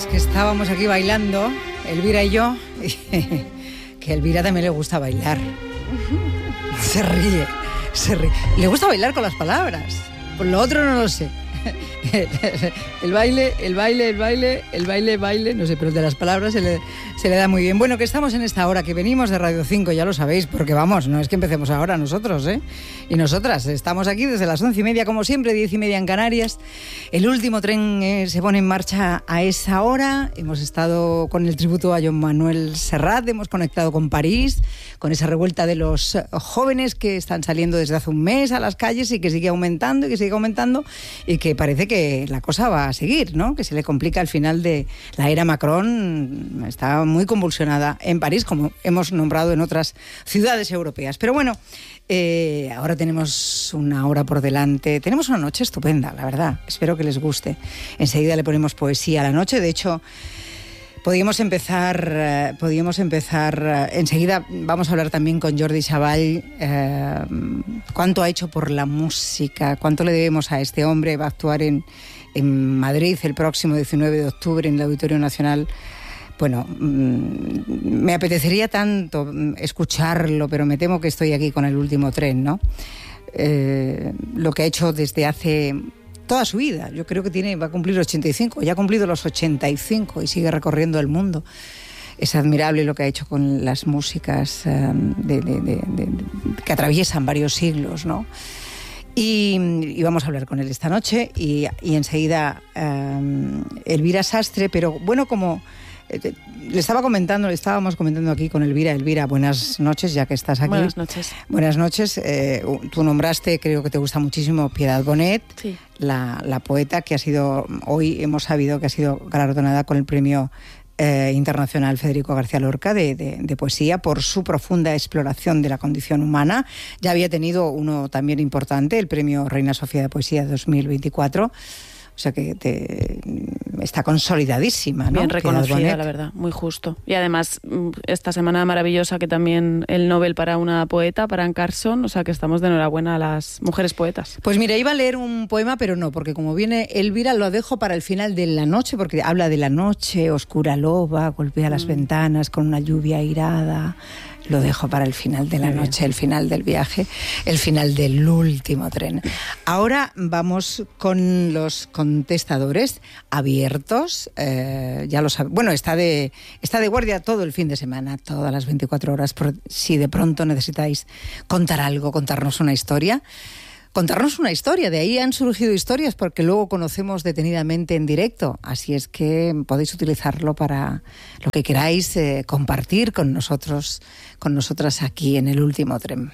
Que estábamos aquí bailando, Elvira y yo, que a Elvira también le gusta bailar. Se ríe. Le gusta bailar con las palabras. Por lo otro no lo sé. El baile, no sé, pero de las palabras se le da muy bien. Bueno, que estamos en esta hora, que venimos de Radio 5, ya lo sabéis, porque vamos, no es que empecemos ahora nosotros, y nosotras, estamos aquí desde las 11:30, como siempre, 10:30 en Canarias. El último tren se pone en marcha a esa hora. Hemos estado con el tributo a Joan Manuel Serrat, hemos conectado con París, con esa revuelta de los jóvenes que están saliendo desde hace un mes a las calles y que sigue aumentando y que parece que la cosa va a seguir, ¿no? Que se le complica al final de la era Macron. Está muy convulsionada en París, como hemos nombrado en otras ciudades europeas. Pero bueno, ahora tenemos una hora por delante. Tenemos una noche estupenda, la verdad. Espero que les guste. Enseguida le ponemos poesía a la noche. De hecho, podíamos empezar enseguida. Vamos a hablar también con Jordi Savall, cuánto ha hecho por la música, cuánto le debemos a este hombre. Va a actuar en Madrid el próximo 19 de octubre en el Auditorio Nacional. Bueno, me apetecería tanto escucharlo, pero me temo que estoy aquí con el último tren, ¿no? Lo que ha hecho desde hace toda su vida. Yo creo que va a cumplir 85, ya ha cumplido los 85 y sigue recorriendo el mundo. Es admirable lo que ha hecho con las músicas que atraviesan varios siglos, ¿no? Y vamos a hablar con él esta noche y enseguida Elvira Sastre, pero bueno, como le estábamos comentando aquí con Elvira. Elvira, buenas noches, ya que estás aquí. Buenas noches. Buenas noches. Tú nombraste, creo que te gusta muchísimo, Piedad Bonet, sí, la poeta que ha sido, hoy hemos sabido que ha sido galardonada con el premio internacional Federico García Lorca de poesía por su profunda exploración de la condición humana. Ya había tenido uno también importante, el premio Reina Sofía de Poesía 2024. O sea que está consolidadísima, ¿no? Bien reconocida, la verdad, muy justo. Y además, esta semana maravillosa que también el Nobel para una poeta, para Anne Carson, o sea que estamos de enhorabuena a las mujeres poetas. Pues mira, iba a leer un poema, pero no, porque como viene Elvira, lo dejo para el final de la noche, porque habla de la noche, oscura loba, golpea las ventanas con una lluvia airada. Lo dejo para el final de la noche, el final del viaje, el final del último tren. Ahora vamos con los contestadores abiertos. Ya lo saben. Bueno, está de guardia todo el fin de semana, todas las 24 horas. Por si de pronto necesitáis contar algo, contarnos una historia. De ahí han surgido historias porque luego conocemos detenidamente en directo, así es que podéis utilizarlo para lo que queráis compartir con nosotras aquí en el último tren.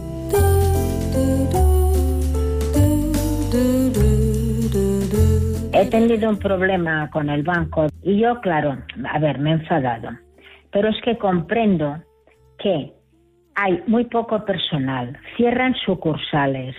He tenido un problema con el banco y yo, claro, me he enfadado, pero es que comprendo que hay muy poco personal, cierran sucursales.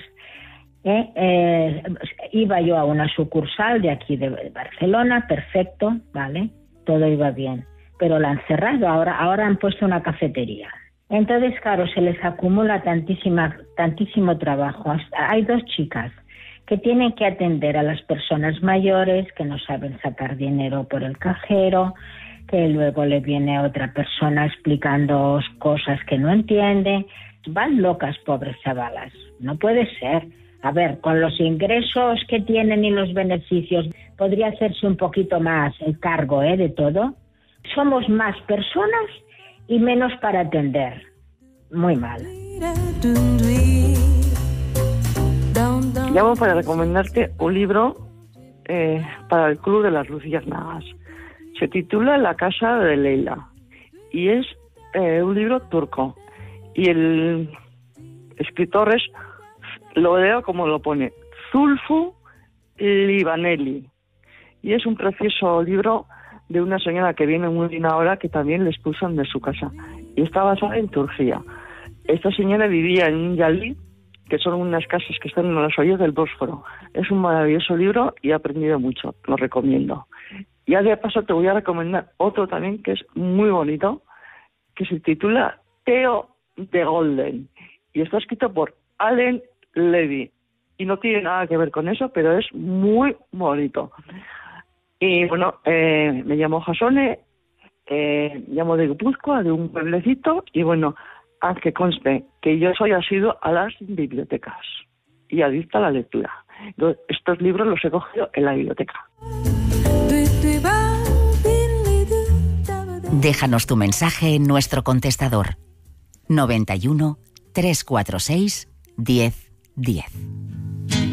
Iba yo a una sucursal de aquí de Barcelona, perfecto, vale, todo iba bien, pero la han cerrado, ahora han puesto una cafetería. Entonces, claro, se les acumula tantísimo trabajo. Hay dos chicas que tienen que atender a las personas mayores que no saben sacar dinero por el cajero, que luego le viene otra persona explicando cosas que no entiende. Van locas, pobres chavalas, no puede ser. A ver, con los ingresos que tienen y los beneficios, podría hacerse un poquito más el cargo de todo. Somos más personas y menos para atender. Muy mal. Llamo para recomendarte un libro para el Club de las Luciérnagas. Se titula La casa de Leila y es un libro turco. Y el escritor lo leo como lo pone, Zulfu Livaneli. Y es un precioso libro de una señora que viene muy bien ahora, que también le expulsan de su casa. Y está basada en Turquía. Esta señora vivía en un yalí, que son unas casas que están en las orillas del Bósforo. Es un maravilloso libro y he aprendido mucho, lo recomiendo. Y de paso te voy a recomendar otro también que es muy bonito, que se titula Theo de Golden. Y está escrito por Allen Levy y no tiene nada que ver con eso, pero es muy bonito. Y bueno, me llamo Jasone, llamo de Guipúzcoa, de un pueblecito, y bueno, haz que conste que yo soy asiduo a las bibliotecas y adicta a la lectura. Entonces, estos libros los he cogido en la biblioteca. Déjanos tu mensaje en nuestro contestador 91 346 1010.